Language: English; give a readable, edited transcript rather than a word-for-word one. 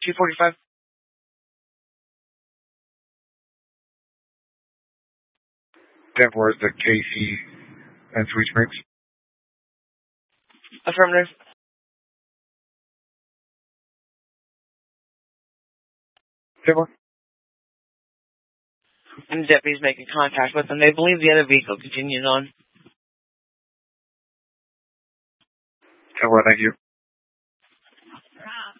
245. Denver is the KC and Sweet Springs. Affirmative. Denver. And the deputy's making contact with them. They believe the other vehicle continues on. Denver, thank you.